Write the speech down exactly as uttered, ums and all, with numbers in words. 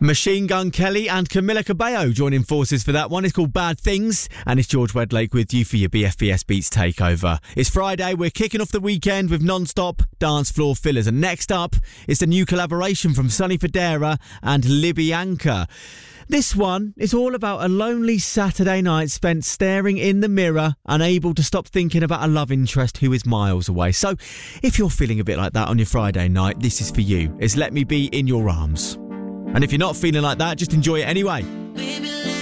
Machine Gun Kelly and Camila Cabello joining forces for that one. It's called Bad Things, and it's George Wedlake with you for your B F B S Beats takeover. It's Friday, we're kicking off the weekend with non-stop dance floor fillers, and next up is the new collaboration from Sonny Fodera and Libyanka. This one is all about a lonely Saturday night spent staring in the mirror, unable to stop thinking about a love interest who is miles away. So if you're feeling a bit like that on your Friday night, this is for you. It's Let Me Be In Your Arms. And if you're not feeling like that, just enjoy it anyway. Baby,